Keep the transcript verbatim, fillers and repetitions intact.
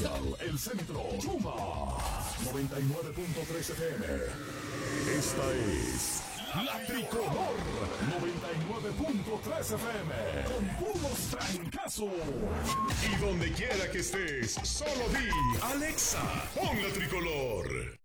El centro, Chuma, noventa y nueve punto tres F M. Esta es La Tricolor, noventa y nueve punto tres F M. Con puros trancazos. Y donde quiera que estés, solo di Alexa, pon La Tricolor.